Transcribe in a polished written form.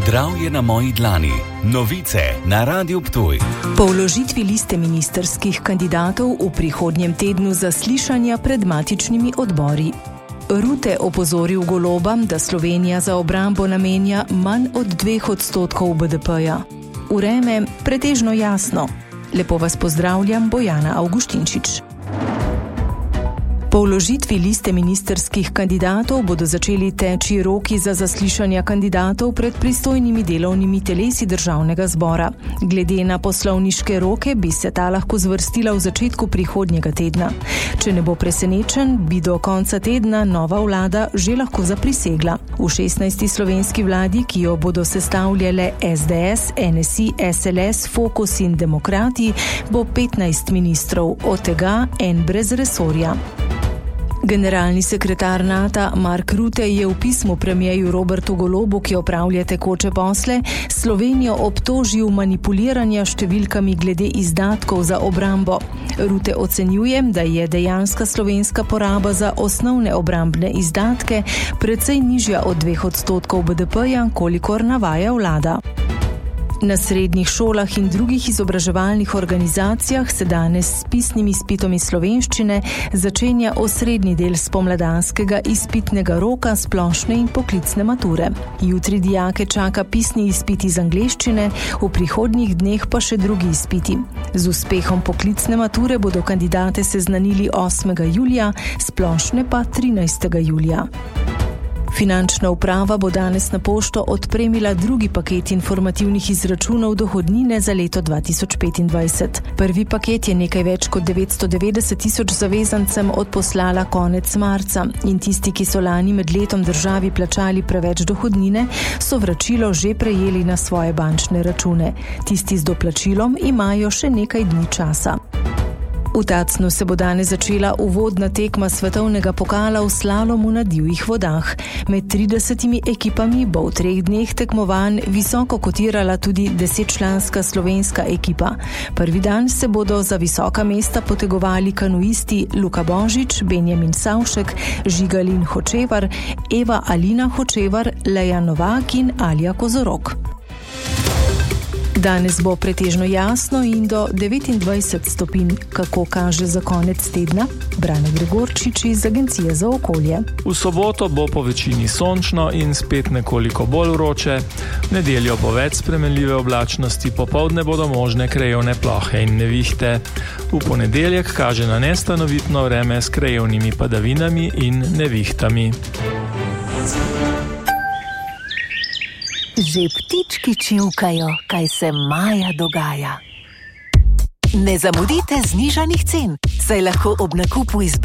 Zdravje na moji dlani. Novice na Radiu Ptuj. Po vložitvi liste ministrskih kandidatov v prihodnjem tednu zaslišanja pred matičnimi odbori. Rute opozoril Goloba, da Slovenija za obrambo namenja manj od 2% BDP-ja. Vreme pretežno jasno. Lepo vas pozdravljam, Bojana Avguštinčič. Po vložitvi liste ministrskih kandidatov bodo začeli teči roki za zaslišanja kandidatov pred pristojnimi delovnimi telesi državnega zbora. Glede na poslovniške roke bi se ta lahko zvrstila v začetku prihodnjega tedna. Če ne bo presenečen, bi do konca tedna nova vlada že lahko zaprisegla. V 16. slovenski vladi, ki jo bodo sestavljale SDS, NSI, SLS, Fokus in Demokrati, bo 15 ministrov, od tega en brez resorja. Generalni sekretar NATO Mark Rutte je v pismu premierju Robertu Golobu, ki opravlja tekoče posle, Slovenijo obtožil manipuliranja številkami glede izdatkov za obrambo. Rutte ocenjuje, da je dejanska slovenska poraba za osnovne obrambne izdatke precej nižja od 2% BDP-ja, kolikor navaja vlada. Na srednjih šolah in drugih izobraževalnih organizacijah se danes s pisnim izpitom iz slovenščine začenja osrednji del spomladanskega izpitnega roka splošne in poklicne mature. Jutri dijake čaka pisni izpit iz angleščine, v prihodnjih dneh pa še drugi izpiti. Z uspehom poklicne mature bodo kandidate seznanili 8. julija, splošne pa 13. julija. Finančna uprava bo danes na pošto odpremila drugi paket informativnih izračunov dohodnine za leto 2025. Prvi paket je nekaj več kot 990 tisoč zavezancem odposlala konec marca in tisti, ki so lani med letom državi plačali preveč dohodnine, so vračilo že prejeli na svoje bančne račune. Tisti z doplačilom imajo še nekaj dni časa. V Tacnu se bo danes začela uvodna tekma svetovnega pokala v slalomu na divjih vodah. Med 30 ekipami bo v 3 dneh tekmovanj visoko kotirala tudi 10-članska slovenska ekipa. Prvi dan se bodo za visoka mesta potegovali kanuisti Luka Božič, Benjamin Savšek, Žigalin Hočevar, Eva Alina Hočevar, Leja Novak in Alja Kozorok. Danes bo pretežno jasno in do 29 stopinj, kako kaže za konec tedna. Brane Gregorčič iz Agencije za okolje. V soboto bo po večini sončno in spet nekoliko bolj vroče. V nedeljo bo več spremenljive oblačnosti, popoldne bodo možne krajevne plohe in nevihte. V ponedeljek kaže na nestanovitno vreme s krajevnimi padavinami in nevihtami. Že ptički čivkajo, kaj se maja dogaja. Ne zamudite znižanih cen, saj lahko ob nakupu